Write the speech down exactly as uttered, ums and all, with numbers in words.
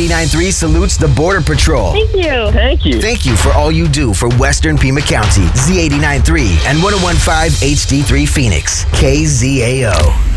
eighty-nine point three salutes the Border Patrol. Thank you. Thank you. Thank you for all you do for Western Pima County. Z eighty-nine point three and ten fifteen H D three Phoenix. K Z A O.